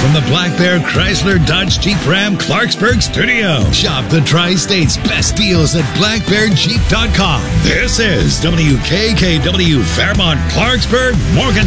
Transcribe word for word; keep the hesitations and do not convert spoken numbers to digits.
from the Black Bear Chrysler Dodge Jeep Ram Clarksburg studio. Shop the Tri-State's best deals at black bear jeep dot com. This is W K K W Fairmont, Clarksburg, Morgan.